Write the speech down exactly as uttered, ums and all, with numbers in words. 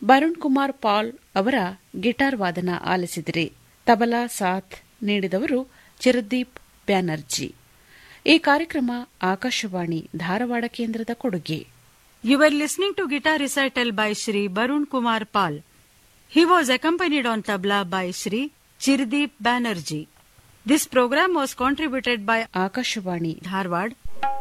ಬರುಣ್ ಕುಮಾರ್ ಪಾಲ್ ಅವರ ಗಿಟಾರ್ ವಾದನ ಆಲಿಸಿದಿರಿ. ತಬಲಾ ಸಾಥ್ ನೀಡಿದವರು ಚಿರದೀಪ್ ಬ್ಯಾನರ್ಜಿ. ಈ ಕಾರ್ಯಕ್ರಮ ಆಕಾಶವಾಣಿ ಧಾರವಾಡ ಕೇಂದ್ರದ ಕೊಡುಗೆ. You were listening to guitar recital by Shri Barun Kumar Pal. He was accompanied on tabla by Shri Chirdeep Banerjee. This program was contributed by Akashvani Dharwad